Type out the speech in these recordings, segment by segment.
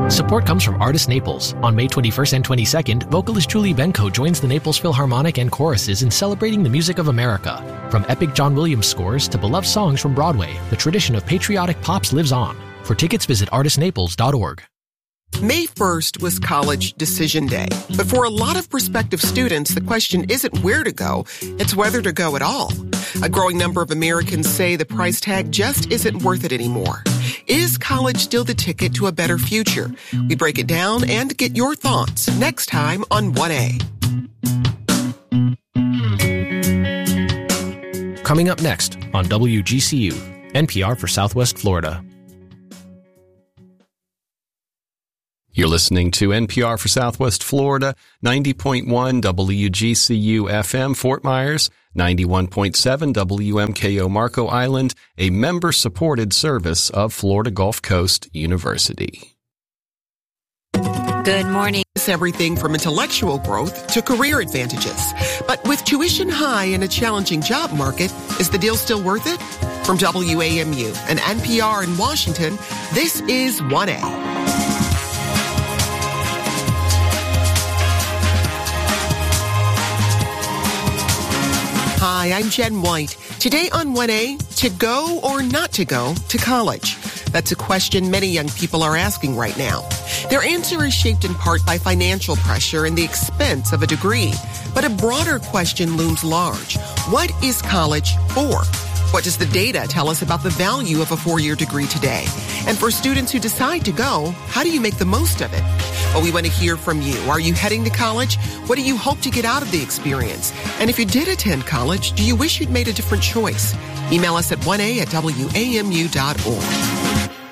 Support comes from Artist Naples. On May 21st and 22nd, vocalist Julie Benko joins the Naples Philharmonic and choruses in celebrating the music of America. From epic John Williams scores to beloved songs from Broadway, the tradition of patriotic pops lives on. For tickets, visit artistnaples.org. May 1st was College Decision Day. But for a lot of prospective students, the question isn't where to go, it's whether to go at all. A growing number of Americans say the price tag just isn't worth it anymore. Is college still the ticket to a better future? We break it down and get your thoughts next time on 1A. Coming up next on WGCU, NPR for Southwest Florida. You're listening to NPR for Southwest Florida, 90.1 WGCU FM Fort Myers, 91.7 WMKO Marco Island, a member-supported service of Florida Gulf Coast University. Good morning. It's everything from intellectual growth to career advantages. But with tuition high and a challenging job market, is the deal still worth it? From WAMU and NPR in Washington, this is 1A. Hi, I'm Jen White. Today on 1A, to go or not to go to college? That's a question many young people are asking right now. Their answer is shaped in part by financial pressure and the expense of a degree. But a broader question looms large. What is college for? What does the data tell us about the value of a four-year degree today? And for students who decide to go, how do you make the most of it? Well, we want to hear from you. Are you heading to college? What do you hope to get out of the experience? And if you did attend college, do you wish you'd made a different choice? Email us at 1a@wamu.org.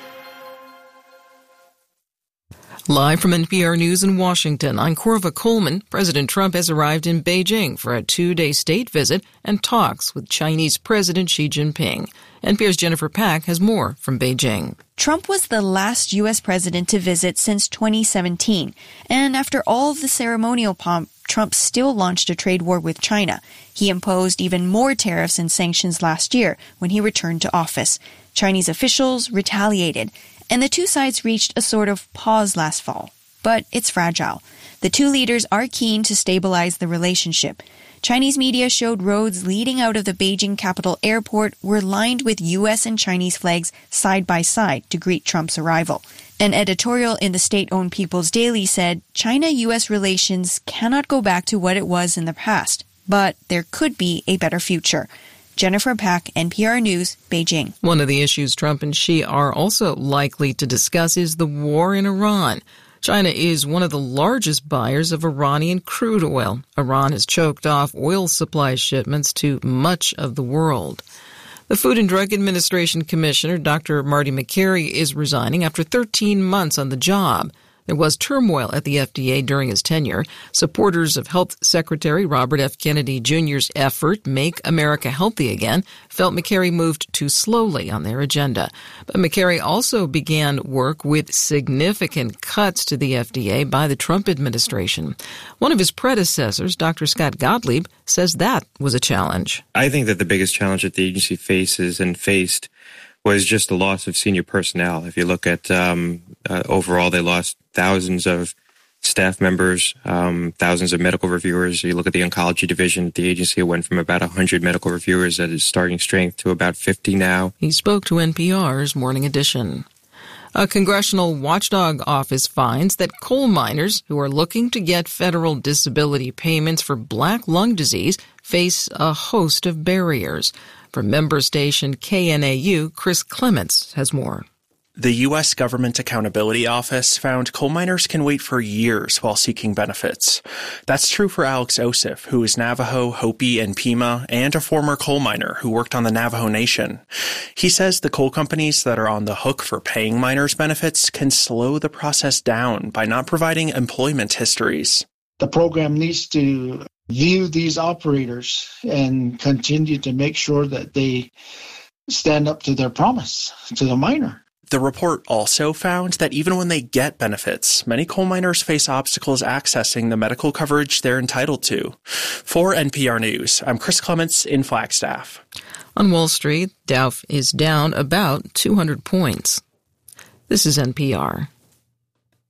Live from NPR News in Washington, I'm Corva Coleman. President Trump has arrived in Beijing for a two-day state visit and talks with Chinese President Xi Jinping. NPR's Jennifer Pack has more from Beijing. Trump was the last U.S. president to visit since 2017. And after all of the ceremonial pomp, Trump still launched a trade war with China. He imposed even more tariffs and sanctions last year when he returned to office. Chinese officials retaliated, and the two sides reached a sort of pause last fall. But it's fragile. The two leaders are keen to stabilize the relationship. Chinese media showed roads leading out of the Beijing Capital Airport were lined with U.S. and Chinese flags side by side to greet Trump's arrival. An editorial in the state-owned People's Daily said China-U.S. relations cannot go back to what it was in the past, but there could be a better future. Jennifer Pack, NPR News, Beijing. One of the issues Trump and Xi are also likely to discuss is the war in Iran. China is one of the largest buyers of Iranian crude oil. Iran has choked off oil supply shipments to much of the world. The Food and Drug Administration Commissioner, Dr. Marty Makary, is resigning after 13 months on the job. There was turmoil at the FDA during his tenure. Supporters of Health Secretary Robert F. Kennedy Jr.'s effort, Make America Healthy Again, felt Makary moved too slowly on their agenda. But Makary also began work with significant cuts to the FDA by the Trump administration. One of his predecessors, Dr. Scott Gottlieb, says that was a challenge. I think that the biggest challenge that the agency faces and faced was just the loss of senior personnel. If you look at overall, they lost thousands of staff members, thousands of medical reviewers. You look at the oncology division, the agency went from about 100 medical reviewers at its starting strength to about 50 now. He spoke to NPR's Morning Edition. A congressional watchdog office finds that coal miners who are looking to get federal disability payments for black lung disease face a host of barriers. From member station KNAU, Chris Clements has more. The U.S. Government Accountability Office found coal miners can wait for years while seeking benefits. That's true for Alex Osif, who is Navajo, Hopi, and Pima, and a former coal miner who worked on the Navajo Nation. He says the coal companies that are on the hook for paying miners benefits can slow the process down by not providing employment histories. The program needs to view these operators and continue to make sure that they stand up to their promise to the miner. The report also found that even when they get benefits, many coal miners face obstacles accessing the medical coverage they're entitled to. For NPR News, I'm Chris Clements in Flagstaff. On Wall Street, Dow is down about 200 points. This is NPR.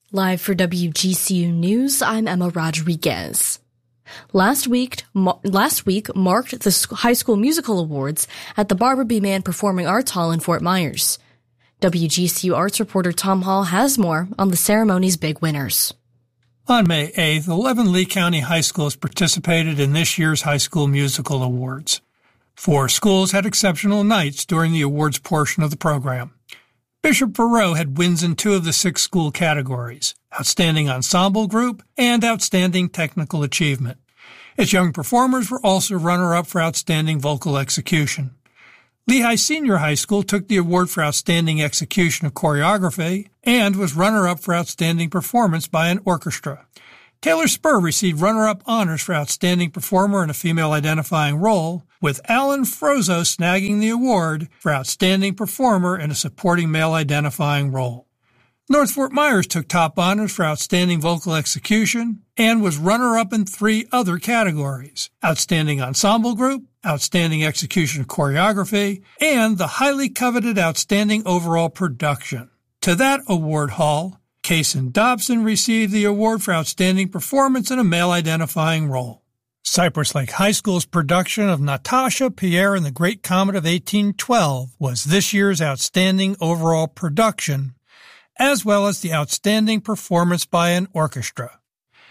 Live for WGCU News, I'm Emma Rodriguez. Last week marked the High School Musical Awards at the Barbara B. Mann Performing Arts Hall in Fort Myers. WGCU arts reporter Tom Hall has more on the ceremony's big winners. On May 8th, 11 Lee County high schools participated in this year's High School Musical Awards. 4 schools had exceptional nights during the awards portion of the program. Bishop Verot had wins in 2 of the 6 school categories, Outstanding Ensemble Group and Outstanding Technical Achievement. Its young performers were also runner-up for Outstanding Vocal Execution. Lehigh Senior High School took the award for Outstanding Execution of Choreography and was runner-up for Outstanding Performance by an Orchestra. Taylor Spur received runner-up honors for Outstanding Performer in a Female Identifying Role, with Alan Frozo snagging the award for Outstanding Performer in a Supporting Male Identifying Role. North Fort Myers took top honors for Outstanding Vocal Execution and was runner-up in 3 other categories: Outstanding Ensemble Group, Outstanding Execution of Choreography, and the highly coveted Outstanding Overall Production. To that award hall, Kaysen Dobson received the award for Outstanding Performance in a Male Identifying Role. Cypress Lake High School's production of Natasha, Pierre, and the Great Comet of 1812 was this year's Outstanding Overall Production, as well as the Outstanding Performance by an Orchestra.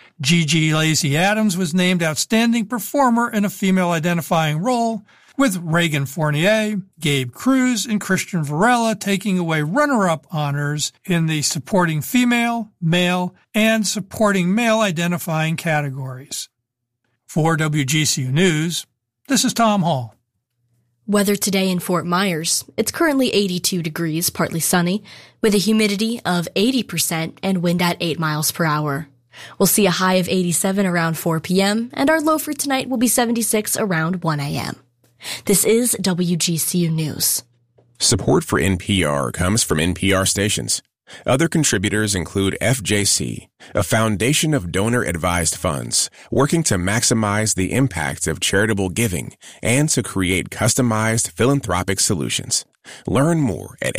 Gigi Lazy Adams was named Outstanding Performer in a Female Identifying Role, with Reagan Fournier, Gabe Cruz, and Christian Varela taking away runner-up honors in the Supporting Female, Male, and Supporting Male Identifying categories. For WGCU News, this is Tom Hall. Weather today in Fort Myers. It's currently 82 degrees, partly sunny, with a humidity of 80% and wind at 8 miles per hour. We'll see a high of 87 around 4 p.m., and our low for tonight will be 76 around 1 a.m. This is WGCU News. Support for NPR comes from NPR stations. Other contributors include FJC, a foundation of donor-advised funds working to maximize the impact of charitable giving and to create customized philanthropic solutions. Learn more at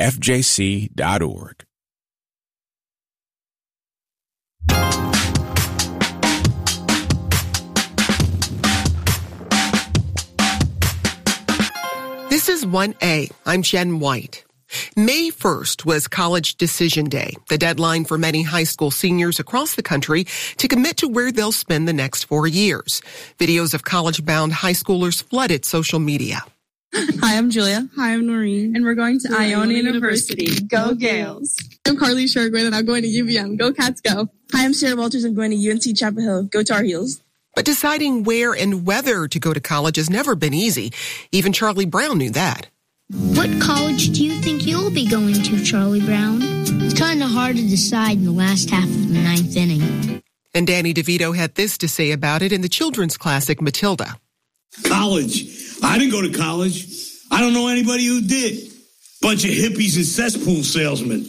fjc.org. This is 1A. I'm Jen White. May 1st was College Decision Day, the deadline for many high school seniors across the country to commit to where they'll spend the next 4 years. Videos of college-bound high schoolers flooded social media. Hi, I'm Julia. Hi, I'm Noreen. And we're going to Iona University. Go Gales. I'm Carly Shergood, and I'm going to UVM. Go Cats, go. Hi, I'm Sarah Walters. I'm going to UNC Chapel Hill. Go Tar Heels. But deciding where and whether to go to college has never been easy. Even Charlie Brown knew that. What college do you think you'll be going to, Charlie Brown? It's kind of hard to decide in the last half of the 9th inning. And Danny DeVito had this to say about it in the children's classic Matilda. College. I didn't go to college. I don't know anybody who did. Bunch of hippies and cesspool salesmen.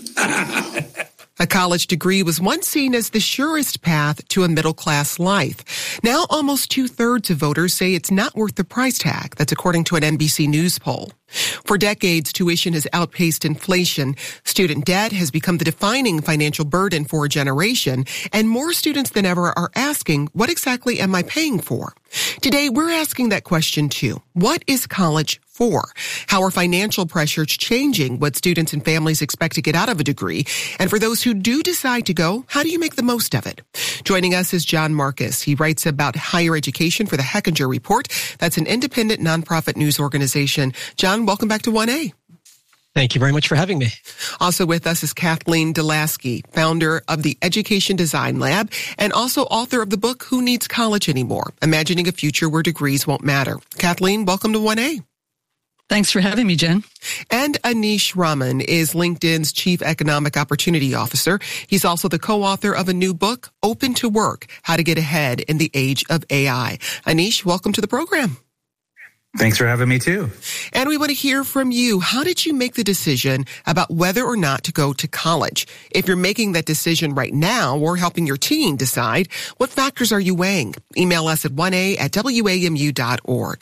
A college degree was once seen as the surest path to a middle-class life. Now almost 2/3 of voters say it's not worth the price tag. That's according to an NBC News poll. For decades, tuition has outpaced inflation. Student debt has become the defining financial burden for a generation, and more students than ever are asking, what exactly am I paying for? Today, we're asking that question too. What is college for? How are financial pressures changing what students and families expect to get out of a degree? And for those who do decide to go, how do you make the most of it? Joining us is John Marcus. He writes about higher education for the Hechinger Report. That's an independent nonprofit news organization. John, welcome back to 1A. Thank you very much for having me. Also with us is Kathleen Delasky, founder of the Education Design Lab and also author of the book, Who Needs College Anymore? Imagining a Future Where Degrees Won't Matter. Kathleen, welcome to 1A. Thanks for having me, Jen. And Anish Raman is LinkedIn's Chief Economic Opportunity Officer. He's also the co-author of a new book, Open to Work, How to Get Ahead in the Age of AI. Anish, welcome to the program. Thanks for having me, too. And we want to hear from you. How did you make the decision about whether or not to go to college? If you're making that decision right now or helping your teen decide, what factors are you weighing? Email us at 1a@wamu.org.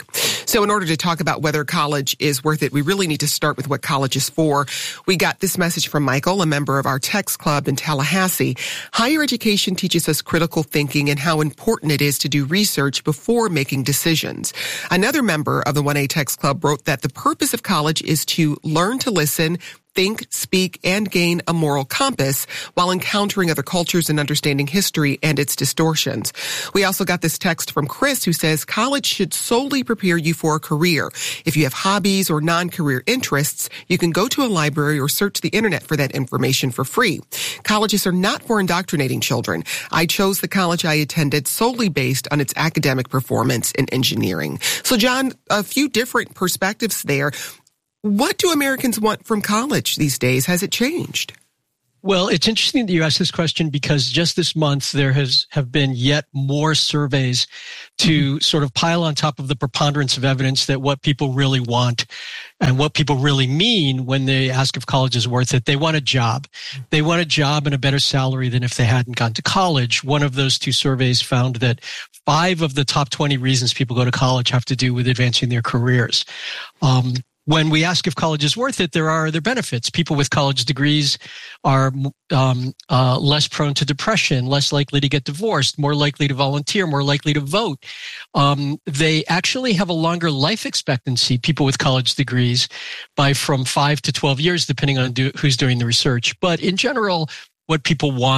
So in order to talk about whether college is worth it, we really need to start with what college is for. We got this message from Michael, a member of our text club in Tallahassee. Higher education teaches us critical thinking and how important it is to do research before making decisions. Another member of the 1A text club wrote that the purpose of college is to learn to listen, think, speak, and gain a moral compass while encountering other cultures and understanding history and its distortions. We also got this text from Chris who says college should solely prepare you for a career. If you have hobbies or non-career interests, you can go to a library or search the internet for that information for free. Colleges are not for indoctrinating children. I chose the college I attended solely based on its academic performance in engineering. So, John, a few different perspectives there. What do Americans want from college these days? Has it changed? Well, it's interesting that you asked this question because just this month there have been yet more surveys to sort of pile on top of the preponderance of evidence that what people really want and what people really mean when they ask if college is worth it. They want a job. They want a job and a better salary than if they hadn't gone to college. One of those two surveys found that 5 of the top 20 reasons people go to college have to do with advancing their careers. When we ask if college is worth it, there are other benefits. People with college degrees are less prone to depression, less likely to get divorced, more likely to volunteer, more likely to vote. They actually have a longer life expectancy, people with college degrees, from 5 to 12 years, depending on who's doing the research. But in general, what people want